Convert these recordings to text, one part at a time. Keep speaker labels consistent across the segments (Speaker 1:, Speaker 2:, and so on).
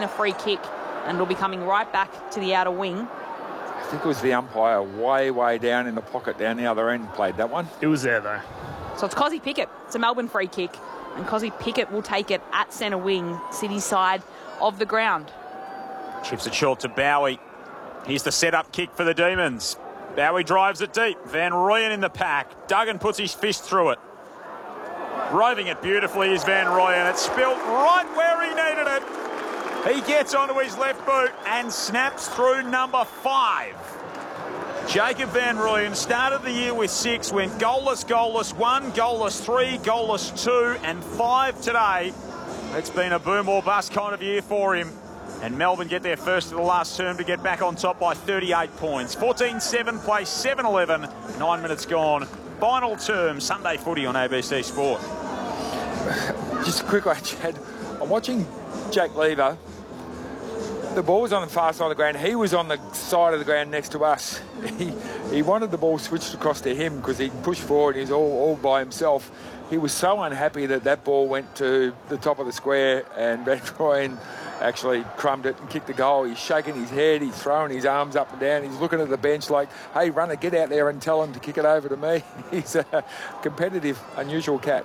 Speaker 1: taken a free kick, and it'll be coming right back to the outer wing.
Speaker 2: I think it was the umpire way down in the pocket down the other end played that one.
Speaker 3: It was there, though.
Speaker 1: So it's Cozzy Pickett. It's a Melbourne free kick, and Cozzy Pickett will take it at centre wing, city side of the ground.
Speaker 4: Chips it short to Bowie. Here's the set-up kick for the Demons. Bowie drives it deep. Van Rooyen in the pack. Duggan puts his fist through it. Roving it beautifully is Van Rooyen. It's spilt right where he needed it. He gets onto his left boot and snaps through number 5. Jacob Van Rooyen started the year with 6, went goalless, 1, goalless 3, goalless 2 and 5 today. It's been a boom or bust kind of year for him. And Melbourne get their first of the last term to get back on top by 38 points. 14-7, play 7-11, 9 minutes gone. Final term, Sunday footy on ABC Sport.
Speaker 2: Just a quick one, Chad. I'm watching Jack Lever. The ball was on the far side of the ground. He was on the side of the ground next to us. He wanted the ball switched across to him because he pushed forward. He's all by himself. He was so unhappy that ball went to the top of the square and Van Rooyen actually crumbed it and kicked the goal. He's shaking his head, he's throwing his arms up and down, he's looking at the bench like, hey, runner, get out there and tell him to kick it over to me. He's a competitive, unusual cat.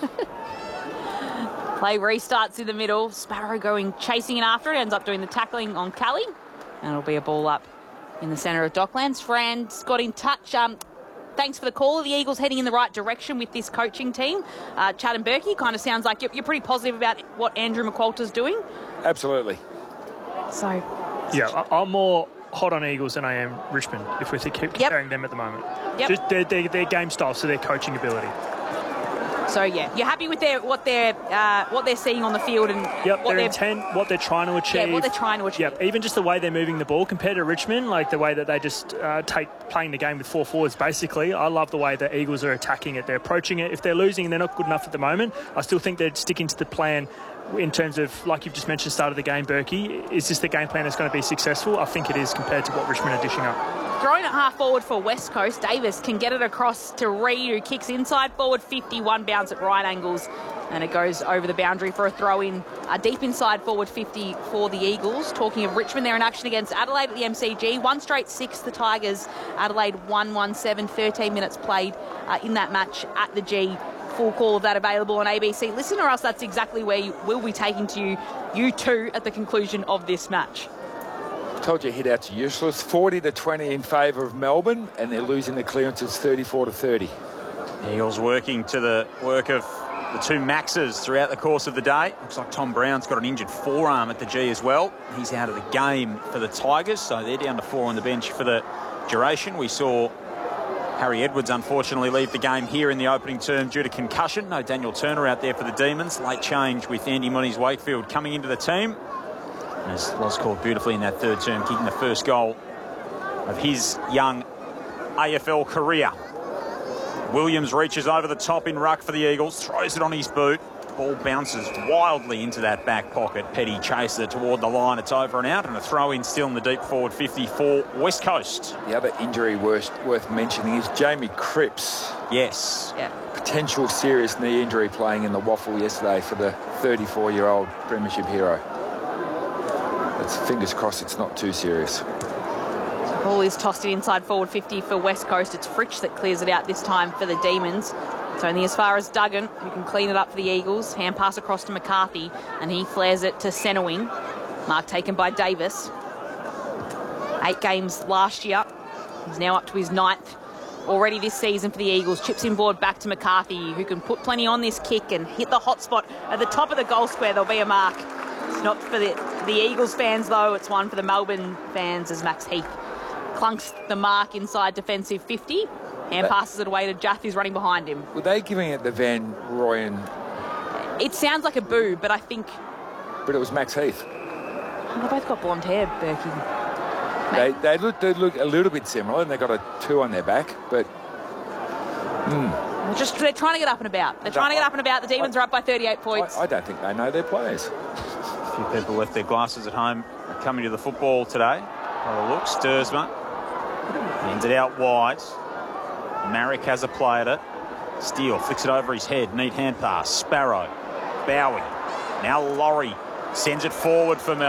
Speaker 1: Play restarts in the middle. Sparrow chasing it after it, ends up doing the tackling on Kelly. And it'll be a ball up in the centre of Docklands. Fran's got in touch. Thanks for the call. The Eagles heading in the right direction with this coaching team. Chad and Berkey, kind of sounds like you're pretty positive about what Andrew McQualter's doing.
Speaker 2: Absolutely.
Speaker 1: So,
Speaker 3: yeah, I'm more hot on Eagles than I am Richmond, if we keep comparing them at the moment. Just their game style, so their coaching ability.
Speaker 1: So yeah, you're happy with what they're seeing on the field and
Speaker 3: their intent, what they're trying to achieve.
Speaker 1: Yeah, what they're trying to achieve.
Speaker 3: Yep, even just the way they're moving the ball compared to Richmond, like the way that they just playing the game with 4 forwards. Basically, I love the way the Eagles are attacking it. They're approaching it. If they're losing and they're not good enough at the moment, I still think they're sticking to the plan. In terms of, like you've just mentioned, start of the game, Berkey, is this the game plan that's going to be successful? I think it is compared to what Richmond are dishing up.
Speaker 1: Throwing it half forward for West Coast, Davis can get it across to Reid, who kicks inside forward 51, bounce at right angles, and it goes over the boundary for a throw-in. Deep inside forward 50 for the Eagles. Talking of Richmond, they're in action against Adelaide at the MCG. 1 straight 6, the Tigers. Adelaide 1-1-7, 13 minutes played in that match at the G. Full call of that available on ABC. Listen or else that's exactly where we'll be taking to you two at the conclusion of this match.
Speaker 2: Told you hit out to useless. 40-20 in favour of Melbourne, and they're losing the clearances 34-30.
Speaker 4: Eagles working to the work of the 2 Maxes throughout the course of the day. Looks like Tom Brown's got an injured forearm at the G as well. He's out of the game for the Tigers, so they're down to 4 on the bench for the duration. We saw Harry Edwards unfortunately leave the game here in the opening term due to concussion. No Daniel Turner out there for the Demons. Late change with Andy Moniz-Wakefield coming into the team. As was called beautifully in that third term, kicking the first goal of his young AFL career. Williams reaches over the top in ruck for the Eagles, throws it on his boot. Ball bounces wildly into that back pocket. Petty chases it toward the line. It's over and out, and a throw-in still in the deep forward 50 for West Coast.
Speaker 2: The other injury worth mentioning is Jamie Cripps.
Speaker 4: Yes.
Speaker 1: Yeah.
Speaker 2: Potential serious knee injury playing in the waffle yesterday for the 34-year-old premiership hero. Let's fingers crossed it's not too serious.
Speaker 1: Ball is tossed it inside forward 50 for West Coast. It's Fritsch that clears it out this time for the Demons. It's only as far as Duggan, who can clean it up for the Eagles. Hand pass across to McCarthy, and he flares it to centre wing. Mark taken by Davis. 8 games last year. He's now up to his 9th already this season for the Eagles. Chips inboard back to McCarthy, who can put plenty on this kick and hit the hot spot at the top of the goal square. There'll be a mark. It's not for the Eagles fans, though. It's one for the Melbourne fans as Max Heath clunks the mark inside defensive 50 and passes it away to Jaff, who's running behind him.
Speaker 2: Were they giving it the Van Rooyen?
Speaker 1: It sounds like a boo, but I think...
Speaker 2: But it was Max Heath.
Speaker 1: They both got blonde hair, Berkey.
Speaker 2: They look a little bit similar, and they got a 2 on their back, but...
Speaker 1: They're trying to get up and about. The Demons are up by 38 points.
Speaker 2: I don't think they know their players.
Speaker 4: A few people left their glasses at home coming to the football today. By the looks, Sturzma ends it out wide. Marek has a play at it. Steele flicks it over his head. Neat hand pass. Sparrow. Bowie. Now Laurie sends it forward for Mel.